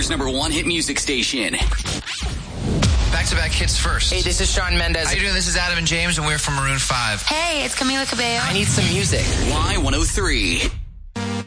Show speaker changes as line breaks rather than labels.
Denver's #1 hit music station.
Back-to-back hits first.
Hey, this is Shawn Mendes.
How you doing? This is Adam and James, and we're from Maroon 5.
Hey, it's Camila Cabello.
I need some music.
Y103.